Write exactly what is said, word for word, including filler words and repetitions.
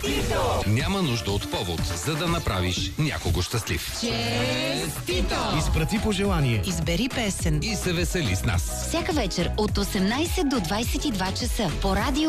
Честито! Няма нужда от повод, за да направиш някого щастлив. Честито! Изпрати пожелание. Избери песен И се весели с нас. Всяка вечер от осемнайсет до двайсет и два часа по радио